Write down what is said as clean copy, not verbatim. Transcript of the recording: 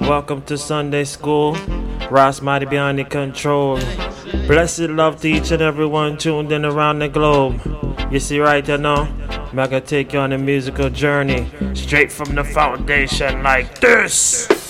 Welcome to Sunday School. Ross mighty behind the control. Blessed love to each and everyone tuned in around the globe. You see right now, I'm gonna take you on a musical journey straight from the foundation like this.